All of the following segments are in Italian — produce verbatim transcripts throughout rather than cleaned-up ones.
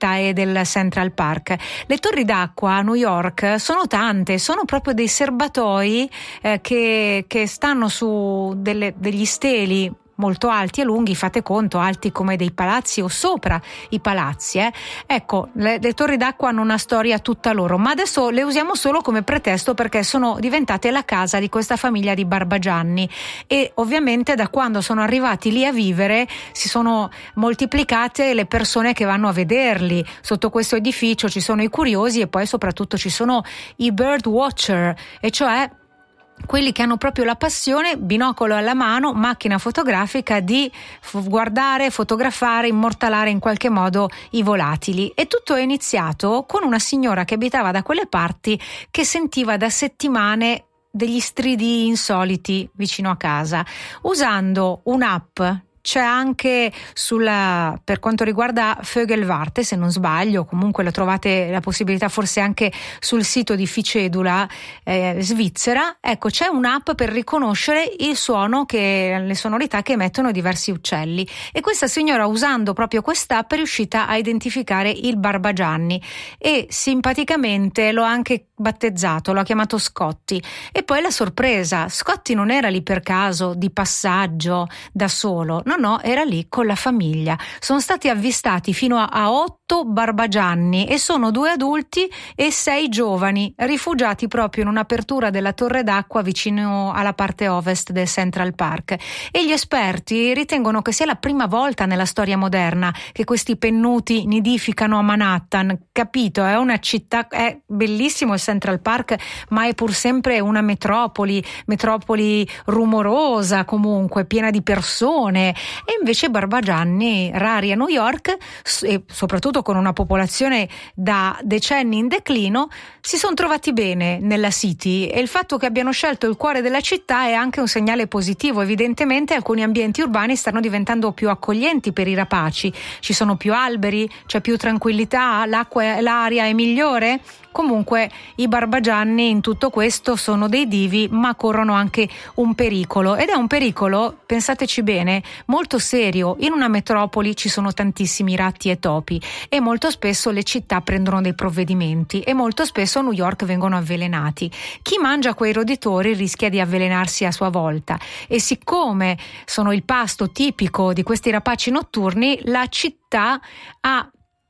città e del Central Park. Le torri d'acqua a New York sono tante, sono proprio dei serbatoi eh, che, che stanno su delle, degli steli molto alti e lunghi, fate conto, alti come dei palazzi o sopra i palazzi. Eh. Ecco, le, le torri d'acqua hanno una storia tutta loro, ma adesso le usiamo solo come pretesto perché sono diventate la casa di questa famiglia di Barbagianni e ovviamente da quando sono arrivati lì a vivere si sono moltiplicate le persone che vanno a vederli. Sotto questo edificio ci sono i curiosi e poi soprattutto ci sono i bird watcher, e cioè quelli che hanno proprio la passione, binocolo alla mano, macchina fotografica, di f- guardare, fotografare, immortalare in qualche modo i volatili. E tutto è iniziato con una signora che abitava da quelle parti che sentiva da settimane degli stridi insoliti vicino a casa, usando un'app. C'è anche sulla, per quanto riguarda Vogelwarte, se non sbaglio, comunque la trovate la possibilità forse anche sul sito di Ficedula eh, Svizzera. Ecco, c'è un'app per riconoscere il suono che, le sonorità che emettono diversi uccelli, e questa signora, usando proprio quest'app, è riuscita a identificare il Barbagianni e simpaticamente l'ho anche battezzato, l'ho chiamato Scotty. E poi la sorpresa, Scotty non era lì per caso, di passaggio, da solo. No, no, era lì con la famiglia. Sono stati avvistati fino a, a otto Barbagianni e sono due adulti e sei giovani, rifugiati proprio in un'apertura della torre d'acqua vicino alla parte ovest del Central Park. E gli esperti ritengono che sia la prima volta nella storia moderna che questi pennuti nidificano a Manhattan. Capito? È una città, è bellissimo il Central Park, ma è pur sempre una metropoli, metropoli rumorosa comunque, piena di persone. E invece Barbagianni, rari a New York, e soprattutto con una popolazione da decenni in declino, si sono trovati bene nella city, e il fatto che abbiano scelto il cuore della città è anche un segnale positivo. Evidentemente alcuni ambienti urbani stanno diventando più accoglienti per i rapaci, ci sono più alberi, c'è più tranquillità, l'acqua, l'aria è migliore. Comunque i Barbagianni in tutto questo sono dei divi, ma corrono anche un pericolo, ed è un pericolo, pensateci bene, molto serio. In una metropoli ci sono tantissimi ratti e topi e molto spesso le città prendono dei provvedimenti e molto spesso a New York vengono avvelenati. Chi mangia quei roditori rischia di avvelenarsi a sua volta, e siccome sono il pasto tipico di questi rapaci notturni, la città ha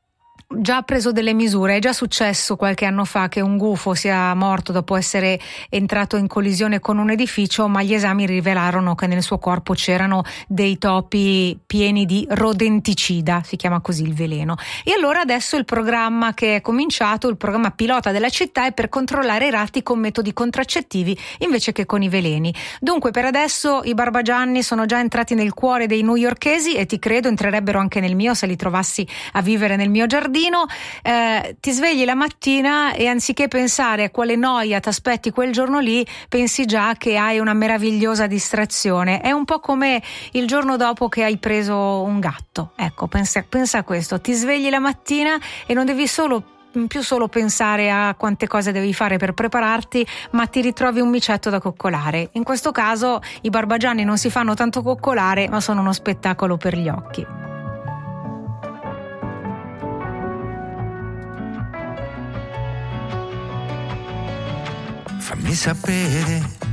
già preso delle misure. È già successo qualche anno fa che un gufo sia morto dopo essere entrato in collisione con un edificio, ma gli esami rivelarono che nel suo corpo c'erano dei topi pieni di rodenticida, si chiama così il veleno. E allora adesso il programma che è cominciato, il programma pilota della città, è per controllare i ratti con metodi contraccettivi invece che con i veleni. Dunque per adesso i Barbagianni sono già entrati nel cuore dei newyorkesi, e ti credo entrerebbero anche nel mio se li trovassi a vivere nel mio giardino. Eh, ti svegli la mattina e anziché pensare a quale noia ti aspetti quel giorno lì, pensi già che hai una meravigliosa distrazione. È un po' come il giorno dopo che hai preso un gatto. Ecco, pensa, pensa a questo, ti svegli la mattina e non devi solo più solo pensare a quante cose devi fare per prepararti, ma ti ritrovi un micetto da coccolare. In questo caso i Barbagianni non si fanno tanto coccolare, ma sono uno spettacolo per gli occhi. Fammi sapere